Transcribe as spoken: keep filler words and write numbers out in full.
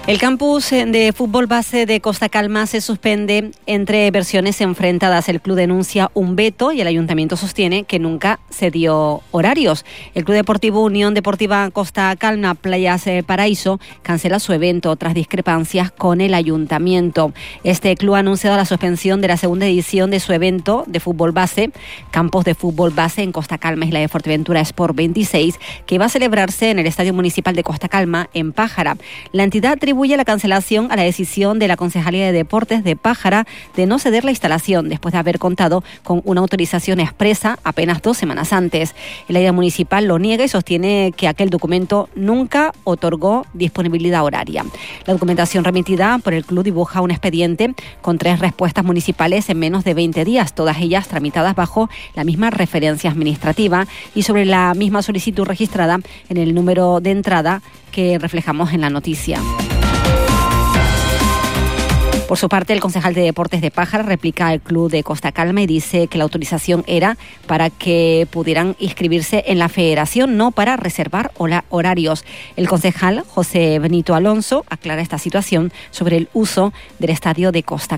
El campus de fútbol base de Costa Calma se suspende entre versiones enfrentadas. El club denuncia un veto y el ayuntamiento sostiene que nunca se dio horarios. El Club Deportivo Unión Deportiva Costa Calma Playas Paraíso cancela su evento tras discrepancias con el ayuntamiento. Este club ha anunciado la suspensión de la segunda edición de su evento de fútbol base, Campos de Fútbol Base en Costa Calma, Isla de Fuerteventura Sport veintiséis, que va a celebrarse en el Estadio Municipal de Costa Calma, en Pájara. La entidad atribuye la cancelación a la decisión de la Concejalía de Deportes de Pájara de no ceder la instalación después de haber contado con una autorización expresa apenas dos semanas antes. El área municipal lo niega y sostiene que aquel documento nunca otorgó disponibilidad horaria. La documentación remitida por el club dibuja un expediente con tres respuestas municipales en menos de veinte días, todas ellas tramitadas bajo la misma referencia administrativa y sobre la misma solicitud registrada en el número de entrada que reflejamos en la noticia. Por su parte, el concejal de Deportes de Pájara replica al club de Costa Calma y dice que la autorización era para que pudieran inscribirse en la federación, no para reservar horarios. El concejal José Benito Alonso aclara esta situación sobre el uso del estadio de Costa